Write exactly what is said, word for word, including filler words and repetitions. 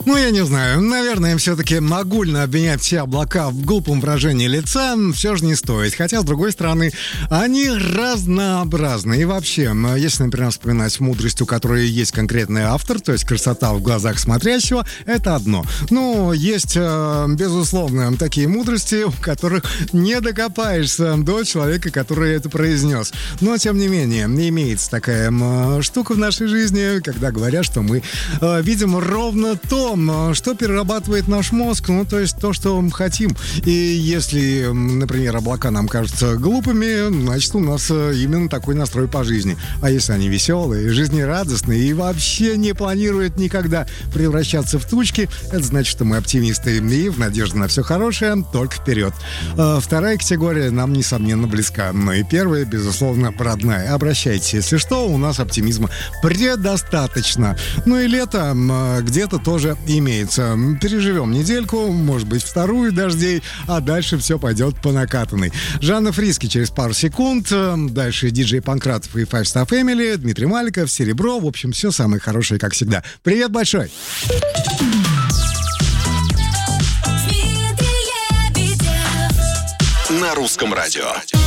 Ну, я не знаю, наверное, все-таки огульно обвинять все облака в глупом выражении лица все же не стоит. Хотя, с другой стороны, они разнообразны. И вообще, если, например, вспоминать мудрость, у которой есть конкретный автор, то есть красота в глазах смотрящего, это одно. Но есть, безусловно, такие мудрости, у которых не докопаешься до человека, который это произнес. Но, тем не менее, имеется такая штука в нашей жизни, когда говорят, что мы видим ровно то, что перерабатывает наш мозг, ну, то есть то, что мы хотим. И если, например, облака нам кажутся глупыми, значит, у нас именно такой настрой по жизни. А если они веселые, жизнерадостные и вообще не планируют никогда превращаться в тучки, это значит, что мы оптимисты и в надежде на все хорошее только вперед. А вторая категория нам, несомненно, близка. Но и первая, безусловно, родная. Обращайтесь, если что, у нас оптимизма предостаточно. Ну и лето где-то тоже имеется. Переживем недельку, может быть, вторую дождей, а дальше все пойдет по накатанной. Жанна Фриске через пару секунд. Дальше диджей Панкратов и Five Star Family, Дмитрий Маликов, Серебро. В общем, все самое хорошее, как всегда. Привет большой! На русском радио.